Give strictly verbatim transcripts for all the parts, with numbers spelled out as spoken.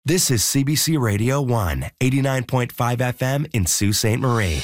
This is C B C Radio one, eighty-nine point five F M in Sault Ste. Marie.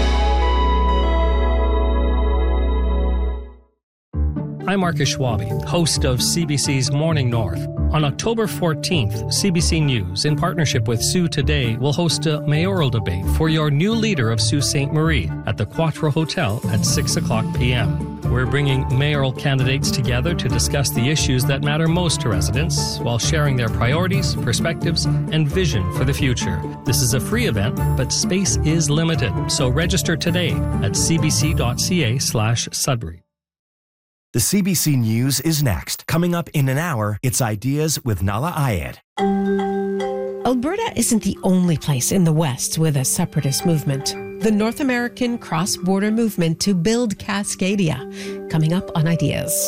I'm Marcus Schwabe, host of C B C's Morning North. On October fourteenth, C B C News, in partnership with Sault Today, will host a mayoral debate for your new leader of Sault Ste. Marie at the Quattro Hotel at six o'clock p.m. We're bringing mayoral candidates together to discuss the issues that matter most to residents while sharing their priorities, perspectives, and vision for the future. This is a free event, but space is limited, so register today at cbc.ca slash Sudbury. The C B C News is next. Coming up in an hour, it's Ideas with Nahlah Ayed. Alberta isn't the only place in the West with a separatist movement. The North American cross-border movement to build Cascadia. Coming up on Ideas.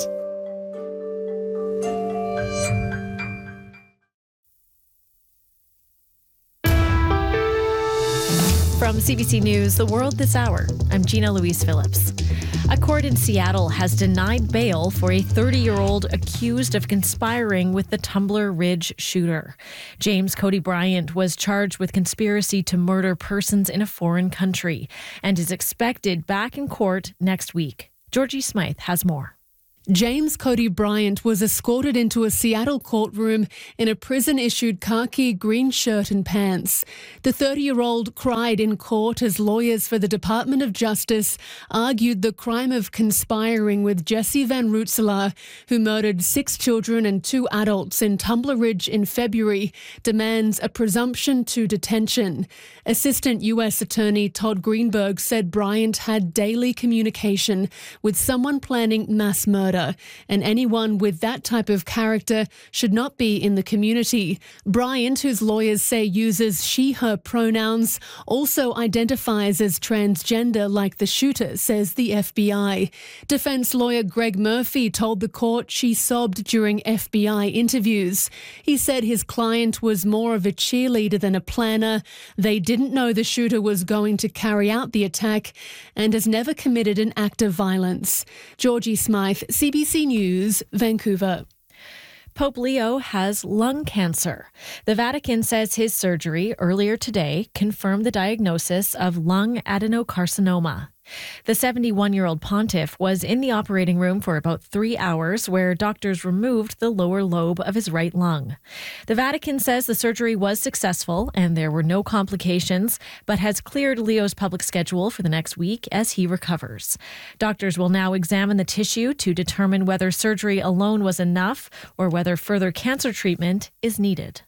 From C B C News, The World This Hour, I'm Gina Louise Phillips. A court in Seattle has denied bail for a thirty-year-old accused of conspiring with the Tumbler Ridge shooter. James Cody Bryant was charged with conspiracy to murder persons in a foreign country and is expected back in court next week. Georgie Smythe has more. James Cody Bryant was escorted into a Seattle courtroom in a prison-issued khaki green shirt and pants. The thirty-year-old cried in court as lawyers for the Department of Justice argued the crime of conspiring with Jesse Van Rootselaar, who murdered six children and two adults in Tumbler Ridge in February, demands a presumption to detention. Assistant U S Attorney Todd Greenberg said Bryant had daily communication with someone planning mass murder, and anyone with that type of character should not be in the community. Bryant, whose lawyers say uses she-her pronouns, also identifies as transgender like the shooter, says the F B I. Defense lawyer Greg Murphy told the court she sobbed during F B I interviews. He said his client was more of a cheerleader than a planner. They didn't know the shooter was going to carry out the attack and has never committed an act of violence. Georgie Smythe, C B C News, Vancouver. Pope Leo has lung cancer. The Vatican says his surgery earlier today confirmed the diagnosis of lung adenocarcinoma. The seventy-one-year-old pontiff was in the operating room for about three hours where doctors removed the lower lobe of his right lung. The Vatican says the surgery was successful and there were no complications, but has cleared Leo's public schedule for the next week as he recovers. Doctors will now examine the tissue to determine whether surgery alone was enough or whether further cancer treatment is needed.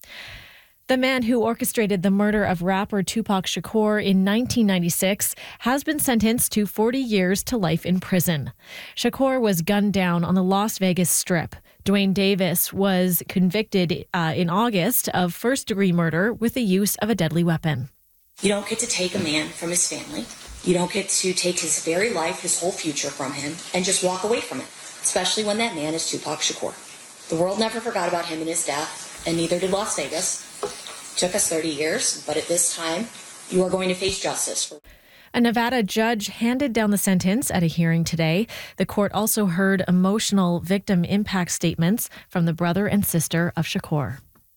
The man who orchestrated the murder of rapper Tupac Shakur in nineteen ninety-six has been sentenced to forty years to life in prison. Shakur was gunned down on the Las Vegas Strip. Dwayne Davis was convicted uh, in August of first-degree murder with the use of a deadly weapon. You don't get to take a man from his family. You don't get to take his very life, his whole future from him, and just walk away from it, especially when that man is Tupac Shakur. The world never forgot about him and his death, and neither did Las Vegas. Took us thirty years, but at this time, you are going to face justice. A Nevada judge handed down the sentence at a hearing today. The court also heard emotional victim impact statements from the brother and sister of Shakur.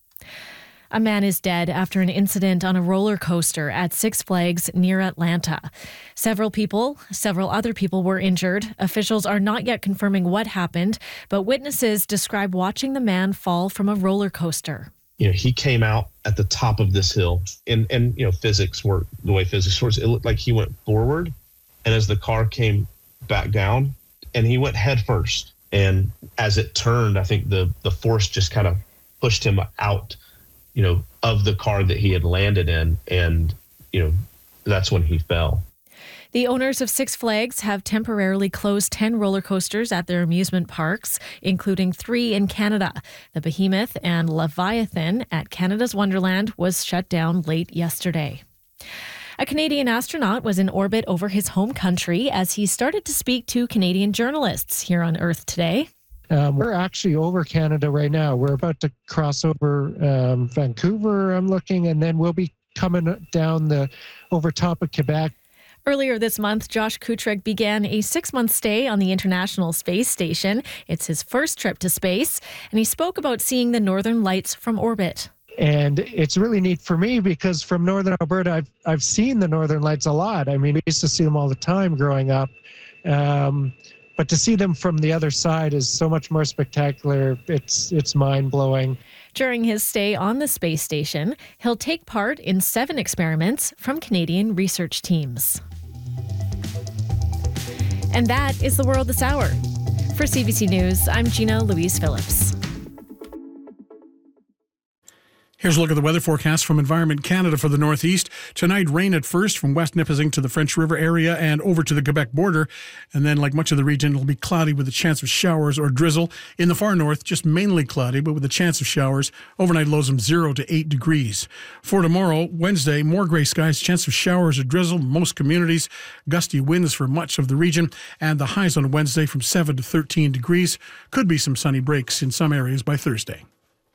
A man is dead after an incident on a roller coaster at Six Flags near Atlanta. Several people, several other people were injured. Officials are not yet confirming what happened, but witnesses describe watching the man fall from a roller coaster. You know, he came out at the top of this hill, and, and you know, physics work the way physics works. It looked like he went forward, and as the car came back down, and he went head first. And as it turned, I think the the force just kind of pushed him out, you know, of the car that he had landed in, and you know, that's when he fell. The owners of Six Flags have temporarily closed ten roller coasters at their amusement parks, including three in Canada. The Behemoth and Leviathan at Canada's Wonderland was shut down late yesterday. A Canadian astronaut was in orbit over his home country as he started to speak to Canadian journalists here on Earth today. Um, we're actually over Canada right now. We're about to cross over um, Vancouver, I'm looking, and then we'll be coming down the over top of Quebec. Earlier this month, Josh Kutryk began a six-month stay on the International Space Station. It's his first trip to space, and he spoke about seeing the northern lights from orbit. And it's really neat for me because from Northern Alberta, I've, I've seen the Northern Lights a lot. I mean, we used to see them all the time growing up. Um, but to see them from the other side is so much more spectacular. It's, it's mind-blowing. During his stay on the space station, he'll take part in seven experiments from Canadian research teams. And that is the World This Hour. For C B C News, I'm Gina Louise Phillips. Here's a look at the weather forecast from Environment Canada for the Northeast. Tonight, rain at first from West Nipissing to the French River area and over to the Quebec border. And then, like much of the region, it'll be cloudy with a chance of showers or drizzle. In the far north, just mainly cloudy, but with a chance of showers. Overnight lows from zero to eight degrees. For tomorrow, Wednesday, more gray skies, chance of showers or drizzle in most communities. Gusty winds for much of the region. And the highs on Wednesday from seven to thirteen degrees. Could be some sunny breaks in some areas by Thursday.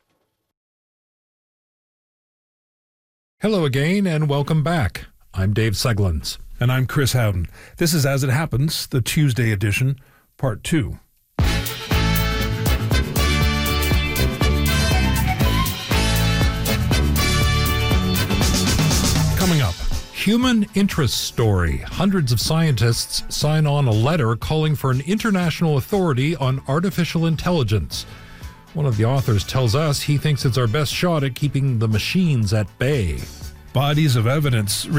Hello again and welcome back. I'm Dave Seglins. And I'm Chris Howden. This is As It Happens, the Tuesday edition, part two. Coming up, human interest story. Hundreds of scientists sign on a letter calling for an international authority on artificial intelligence. One of the authors tells us he thinks it's our best shot at keeping the machines at bay. Bodies of evidence